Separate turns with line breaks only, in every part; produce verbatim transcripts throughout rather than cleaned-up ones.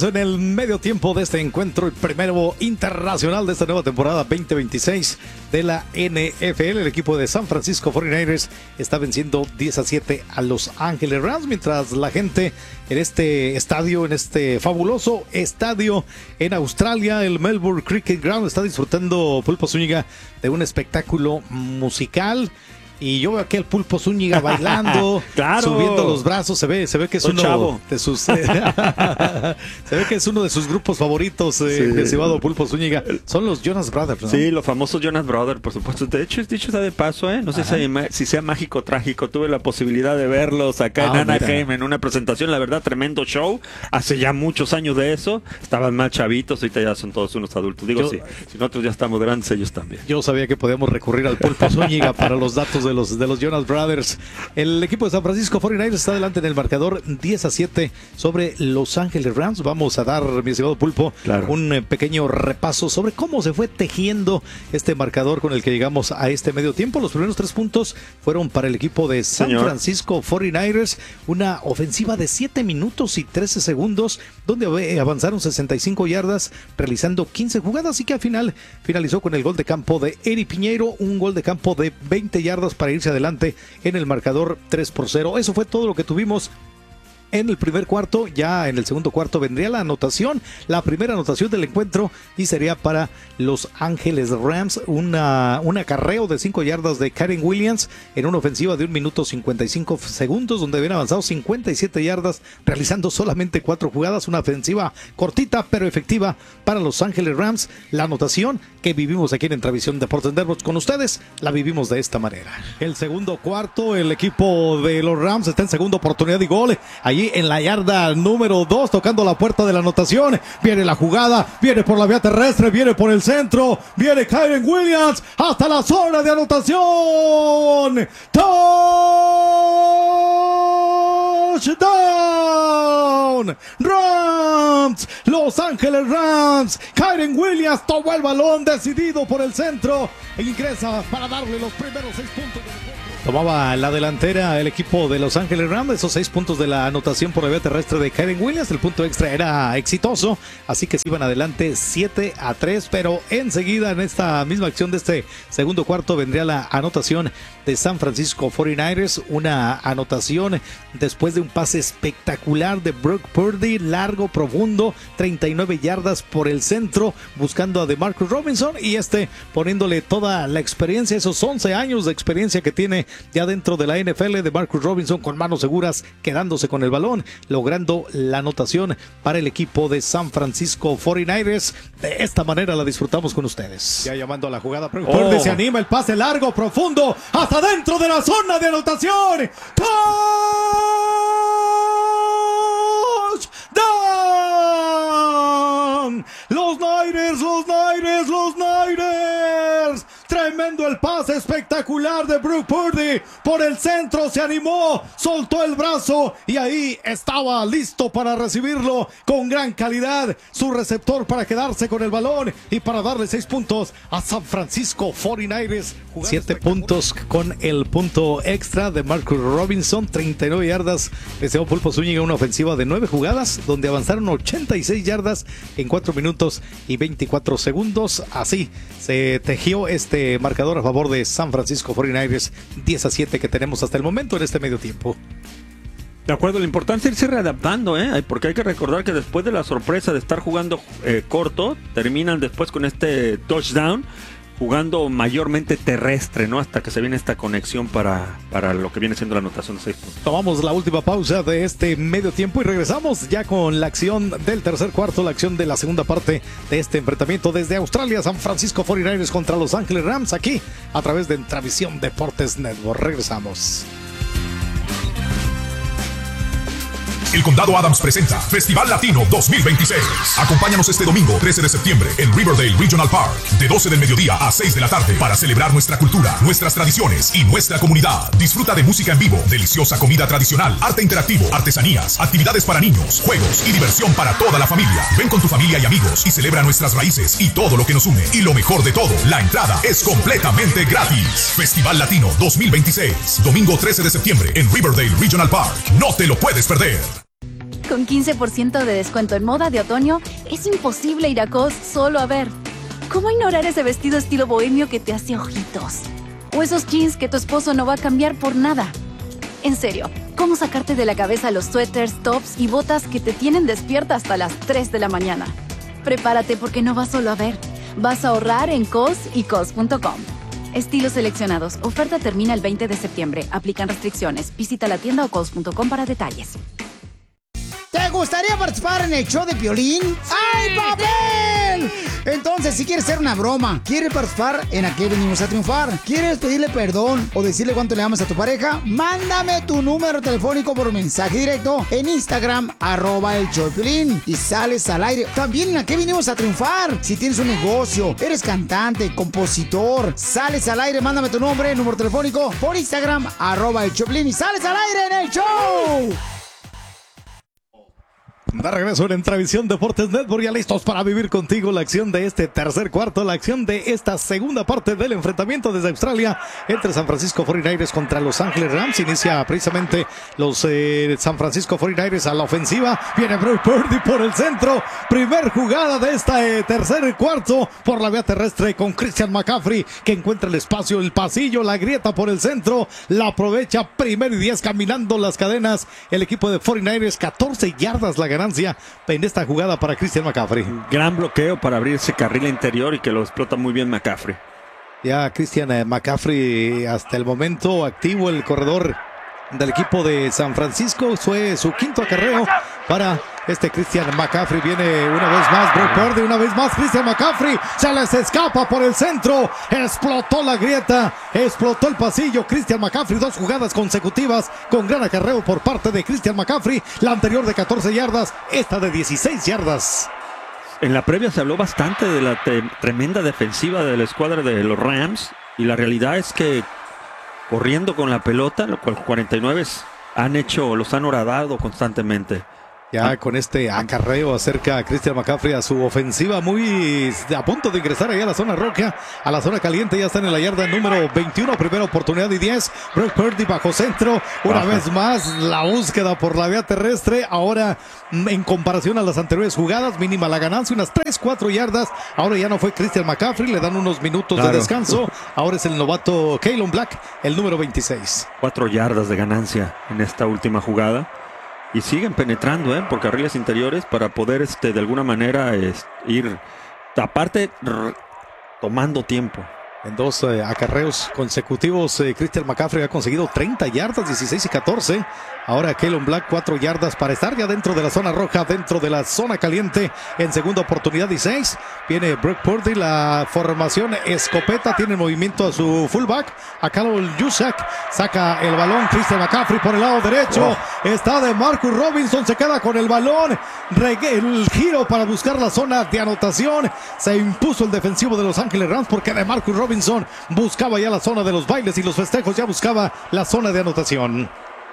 regreso en el medio tiempo de este encuentro, el primero internacional de esta nueva temporada veinte veintiséis de la N F L. El equipo de San Francisco cuarenta y nueve ers está venciendo diez a siete a Los Ángeles Rams, mientras la gente en este estadio, en este fabuloso estadio en Australia, el Melbourne Cricket Ground, está disfrutando, Pulpo Zúñiga, de un espectáculo musical. Y yo veo aquí al Pulpo Zúñiga bailando,
claro,
subiendo los brazos. Se ve, se ve que es
Soy
uno
chavo.
de sus eh, se ve que es uno de sus grupos favoritos, eh,
Sí.
estimado Pulpo Zúñiga. Son los Jonas Brothers, ¿no?
Sí, los famosos Jonas Brothers, por supuesto. De hecho, dicho sea de paso, ¿eh? No sé si, si sea mágico o trágico. Tuve la posibilidad de verlos acá
Ah,
en Anaheim
mira.
en una presentación. La verdad, tremendo show. Hace ya muchos años de eso. Estaban más chavitos, ahorita ya son todos unos adultos. Digo,
Yo-
sí, si nosotros ya estamos grandes, ellos también.
Yo sabía que podíamos recurrir al Pulpo Zúñiga para los datos de los, de los Jonas Brothers. El equipo de San Francisco cuarenta y nueve ers está adelante en el marcador diez a siete sobre Los Ángeles Rams. Vamos a dar, mi estimado Pulpo,
Claro.
un eh, pequeño repaso sobre cómo se fue tejiendo este marcador con el que llegamos a este medio tiempo. Los primeros tres puntos fueron para el equipo de San
Señor.
Francisco cuarenta y nueve ers, una ofensiva de siete minutos y trece segundos, donde eh, avanzaron sesenta y cinco yardas, realizando quince jugadas, y que al final finalizó con el gol de campo de Eri Piñeiro, un gol de campo de veinte yardas para irse adelante en el marcador tres por cero. Eso fue todo lo que tuvimos en el primer cuarto. Ya en el segundo cuarto vendría la anotación, la primera anotación del encuentro, y sería para Los Ángeles Rams, una, un acarreo de cinco yardas de Karen Williams en una ofensiva de un minuto cincuenta y cinco segundos, donde habían avanzado cincuenta y siete yardas, realizando solamente cuatro jugadas. Una ofensiva cortita pero efectiva para Los Ángeles Rams. La anotación que vivimos aquí en Entravisión Deportes Networks con ustedes, la vivimos de esta manera. El segundo cuarto, el equipo de los Rams está en segunda oportunidad y gol, allí en la yarda número dos, tocando la puerta de la anotación. Viene la jugada, viene por la vía terrestre, viene por el centro, viene Kyren Williams hasta la zona de anotación. Touchdown Rams, Los Ángeles Rams. Kyren Williams tomó el balón, decidido por el centro, e ingresa para darle los primeros seis puntos del encuentro. Tomaba la delantera el equipo de Los Ángeles Rams, esos seis puntos de la anotación por la vía terrestre de Kyren Williams. El punto extra era exitoso, así que se iban adelante siete a tres, pero enseguida en esta misma acción de este segundo cuarto vendría la anotación de San Francisco cuarenta y nueve ers, una anotación después de un pase espectacular de Brock Purdy, largo, profundo, treinta y nueve yardas por el centro, buscando a DeMarcus Robinson, y este poniéndole toda la experiencia, esos once años de experiencia que tiene ya dentro de la N F L, de Marcus Robinson, con manos seguras, quedándose con el balón, logrando la anotación para el equipo de San Francisco cuarenta y nueve ers. De esta manera la disfrutamos con ustedes. Ya llamando a la jugada, pero
Oh.
se anima, el pase largo, profundo, hasta dentro de la zona de anotación. ¡Touchdown! Los Niners, los Niners, los Niners. Tremendo el pase espectacular de Brock Purdy por el centro, se animó, soltó el brazo y ahí estaba listo para recibirlo con gran calidad su receptor, para quedarse con el balón y para darle seis puntos a San Francisco cuarenta y nueve ers. Siete puntos con el punto extra de Marcus Robinson, treinta y nueve yardas. Deseó Pulpo Zúñiga, una ofensiva de nueve jugadas donde avanzaron ochenta y seis yardas en cuatro minutos y veinticuatro segundos. Así se tejió este marcador a favor de San Francisco cuarenta y nueve ers, diez a siete que tenemos hasta el momento en este medio tiempo.
De acuerdo, lo importante es irse readaptando, ¿eh? Porque hay que recordar que después de la sorpresa de estar jugando eh, corto, terminan después con este touchdown, jugando mayormente terrestre, ¿no? Hasta que se viene esta conexión para, para lo que viene siendo la anotación de seis puntos.
Tomamos la última pausa de este medio tiempo y regresamos ya con la acción del tercer cuarto, la acción de la segunda parte de este enfrentamiento desde Australia. San Francisco cuarenta y nueve ers contra Los Ángeles Rams, aquí a través de Entravisión Deportes Network. Regresamos.
El Condado Adams presenta Festival Latino dos mil veintiséis. Acompáñanos este domingo trece de septiembre en Riverdale Regional Park, de doce del mediodía a seis de la tarde, para celebrar nuestra cultura, nuestras tradiciones y nuestra comunidad. Disfruta de música en vivo, deliciosa comida tradicional, arte interactivo, artesanías, actividades para niños, juegos y diversión para toda la familia. Ven con tu familia y amigos y celebra nuestras raíces y todo lo que nos une. Y lo mejor de todo, la entrada es completamente gratis. Festival Latino dos mil veintiséis, domingo trece de septiembre en Riverdale Regional Park. No te lo puedes perder.
Con quince por ciento de descuento en moda de otoño, es imposible ir a Cos solo a ver. ¿Cómo ignorar ese vestido estilo bohemio que te hace ojitos? O esos jeans que tu esposo no va a cambiar por nada. En serio, ¿cómo sacarte de la cabeza los suéteres, tops y botas que te tienen despierta hasta las tres de la mañana? Prepárate porque no vas solo a ver. Vas a ahorrar en Cos y Cos punto com. Estilos seleccionados. Oferta termina el veinte de septiembre. Aplican restricciones. Visita la tienda o cos punto com para detalles.
¿Te gustaría participar en el show de Piolín? ¡Sí! ¡Ay, papel! Entonces, si quieres hacer una broma, quieres participar en Aquí Venimos a Triunfar, quieres pedirle perdón o decirle cuánto le amas a tu pareja, mándame tu número telefónico por mensaje directo en Instagram, arroba el show de Piolín, y sales al aire. También en Aquí Venimos a Triunfar. Si tienes un negocio, eres cantante, compositor, sales al aire, mándame tu nombre, número telefónico por Instagram, arroba el show de Piolín, y sales al aire en el show.
De regreso en Entravisión Deportes Network, ya listos para vivir contigo la acción de este tercer cuarto, la acción de esta segunda parte del enfrentamiento desde Australia entre San Francisco cuarenta y nueve contra Los Ángeles Rams. Inicia precisamente los eh, San Francisco cuarenta y nueve a la ofensiva. Viene Brock Purdy por el centro. Primer jugada de este eh, tercer cuarto por la vía terrestre con Christian McCaffrey, que encuentra el espacio, el pasillo, la grieta por el centro. La aprovecha, primero y diez caminando las cadenas. El equipo de cuarenta y nueve, catorce yardas la ganancia en esta jugada para Christian McCaffrey.
Gran bloqueo para abrir ese carril interior y que lo explota muy bien McCaffrey.
Ya Christian McCaffrey hasta el momento activo, el corredor del equipo de San Francisco. Fue su quinto acarreo para este Christian McCaffrey. Viene una vez más Brock Purdy, una vez más Christian McCaffrey. Se les escapa por el centro. Explotó la grieta, explotó el pasillo. Christian McCaffrey, dos jugadas consecutivas con gran acarreo por parte de Christian McCaffrey. La anterior de catorce yardas, esta de dieciséis yardas.
En la previa se habló bastante de la te- tremenda defensiva de la escuadra de los Rams, y la realidad es que corriendo con la pelota, lo cual cuarenta y nueve han hecho, los han horadado constantemente.
Ya con este acarreo acerca a Christian McCaffrey a su ofensiva, muy a punto de ingresar ahí a la zona roja, a la zona caliente. Ya están en la yarda número veintiuno, primera oportunidad y diez. Brock Purdy bajo centro, una Baja. vez más la búsqueda por la vía terrestre. Ahora en comparación a las anteriores jugadas, mínima la ganancia, unas tres, cuatro yardas. Ahora ya no fue Christian McCaffrey, le dan unos minutos claro. de descanso. Ahora es el novato Kalen Black, el número veintiséis.
Cuatro yardas de ganancia en esta última jugada. Y siguen penetrando ¿eh? por carriles interiores para poder este, de alguna manera es, ir, aparte, r- tomando tiempo.
En dos eh, acarreos consecutivos, eh, Christian McCaffrey ha conseguido treinta yardas, dieciséis y catorce. Ahora Kalen Black, cuatro yardas para estar ya dentro de la zona roja, dentro de la zona caliente. En segunda oportunidad y seis. Viene Brock Purdy, la formación escopeta, tiene movimiento a su fullback, a Carol Juszczyk. Saca el balón Christian McCaffrey por el lado derecho. Oh. Está de Marcus Robinson, se queda con el balón. Regue- el giro para buscar la zona de anotación. Se impuso el defensivo de Los Ángeles Rams porque de Marcus Robinson buscaba ya la zona de los bailes y los festejos, ya buscaba la zona de anotación.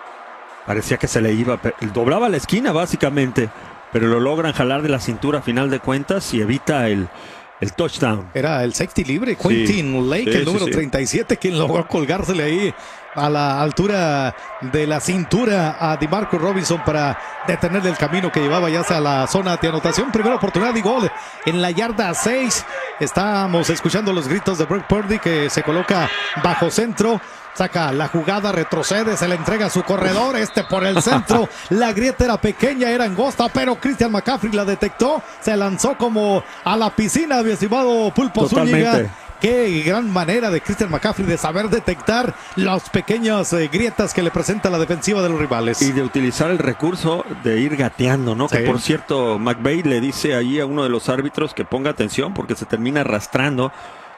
Parecía que se le iba, doblaba la esquina básicamente, pero lo logran jalar de la cintura a final de cuentas y evita el, el touchdown.
Era el safety libre, Quentin sí. Lake, sí, el número sí, sí. treinta y siete, quien logró colgársele ahí a la altura de la cintura a DeMarcus Robinson para detener el camino que llevaba ya hacia la zona de anotación. Primera oportunidad y gol en la yarda seis. Estamos escuchando los gritos de Brock Purdy, que se coloca bajo centro. Saca la jugada, retrocede, se le entrega a su corredor, este por el centro. La grieta era pequeña, era angosta, pero Christian McCaffrey la detectó. Se lanzó como a la piscina, mi estimado Pulpo Zúñiga. Qué gran manera de Christian McCaffrey de saber detectar las pequeñas eh, grietas que le presenta la defensiva de los rivales.
Y de utilizar el recurso de ir gateando, ¿no? Sí. Que por cierto, McVay le dice allí a uno de los árbitros que ponga atención porque se termina arrastrando.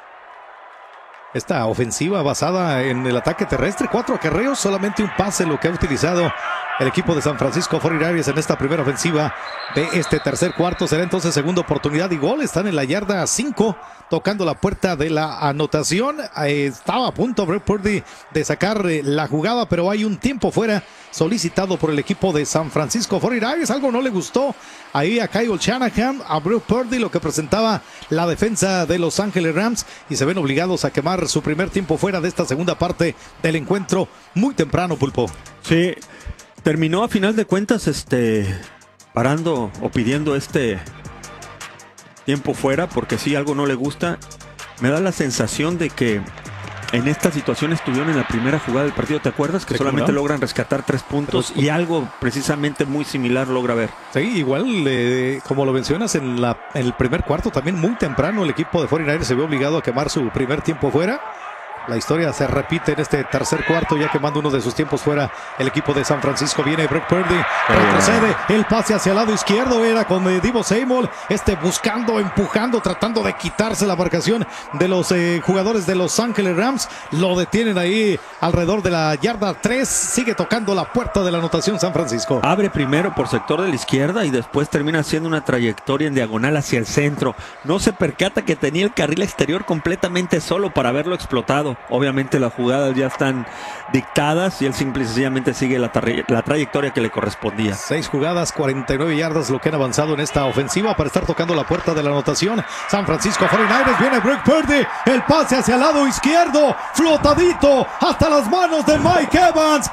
Esta ofensiva basada en el ataque terrestre, cuatro acarreos, solamente un pase lo que ha utilizado el equipo de San Francisco cuarenta y nueve en esta primera ofensiva de este tercer cuarto. Será entonces segunda oportunidad y gol. Están en la yarda cinco, tocando la puerta de la anotación. Eh, estaba a punto Brock Purdy de sacar eh, la jugada, pero hay un tiempo fuera solicitado por el equipo de San Francisco cuarenta y nueve. Algo no le gustó ahí a Kyle Shanahan, a Brock Purdy, lo que presentaba la defensa de Los Ángeles Rams, y se ven obligados a quemar su primer tiempo fuera de esta segunda parte del encuentro muy temprano, Pulpo.
Sí, terminó a final de cuentas este parando o pidiendo este tiempo fuera, porque si algo no le gusta, me da la sensación de que en esta situación estuvieron en la primera jugada del partido. ¿Te acuerdas? Que solamente logran rescatar tres puntos y algo precisamente muy similar logra ver.
Sí, igual, eh, como lo mencionas, en, la, en el primer cuarto también muy temprano el equipo de cuarenta y nueve se vio obligado a quemar su primer tiempo fuera. La historia se repite en este tercer cuarto, ya quemando uno de sus tiempos fuera el equipo de San Francisco. Viene Brock Purdy, retrocede, el pase hacia el lado izquierdo, era con eh, Deebo Samuel, este buscando, empujando, tratando de quitarse la marcación de los eh, jugadores de Los Ángeles Rams. Lo detienen ahí alrededor de la yarda tres, sigue tocando la puerta de la anotación San Francisco.
Abre primero por sector de la izquierda y después termina haciendo una trayectoria en diagonal hacia el centro. No se percata que tenía el carril exterior completamente solo para haberlo explotado. Obviamente las jugadas ya están dictadas y él simple y sencillamente sigue la, tra- la trayectoria que le correspondía.
Seis jugadas, cuarenta y nueve yardas lo que han avanzado en esta ofensiva para estar tocando la puerta de la anotación. San Francisco cuarenta y nueve, viene Brock Purdy, el pase hacia el lado izquierdo, flotadito hasta las manos de Mike Evans.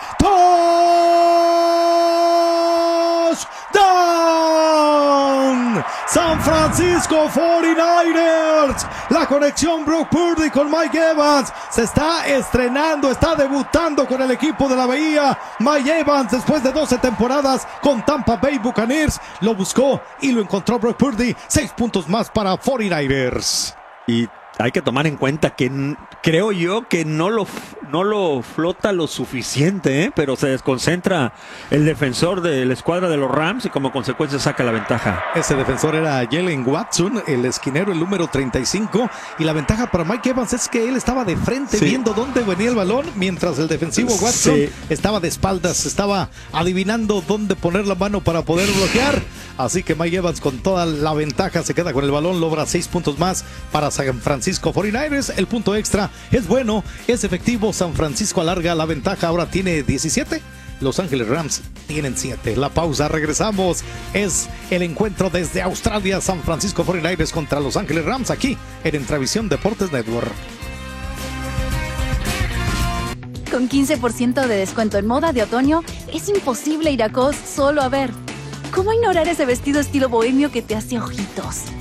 ¡Touchdown! San Francisco cuarenta y nueve ers. La conexión Brock Purdy con Mike Evans se está estrenando, está debutando con el equipo de la Bahía. Mike Evans, después de doce temporadas con Tampa Bay Buccaneers, lo buscó y lo encontró Brock Purdy. Seis puntos más para cuarenta y nueve ers.
Y hay que tomar en cuenta que n- creo yo que no lo, no lo flota lo suficiente, ¿eh? Pero se desconcentra el defensor de la escuadra de los Rams y como consecuencia saca la ventaja.
Ese defensor era Jalen Watson, el esquinero, el número treinta y cinco. Y la ventaja para Mike Evans es que él estaba de frente, sí, viendo dónde venía el balón, mientras el defensivo Watson, sí, estaba de espaldas, estaba adivinando dónde poner la mano para poder bloquear. Así que Mike Evans con toda la ventaja se queda con el balón, logra seis puntos más para San Francisco cuarenta y nueve ers. El punto extra es bueno, es efectivo. San Francisco alarga la ventaja, ahora tiene diecisiete. Los Ángeles Rams tienen siete. La pausa, regresamos. Es el encuentro desde Australia. San Francisco cuarenta y nueve ers contra Los Ángeles Rams, aquí en Entravisión Deportes Network.
Con quince por ciento de descuento en moda de otoño, es imposible ir a Costco solo a ver. ¿Cómo ignorar ese vestido estilo bohemio que te hace ojitos?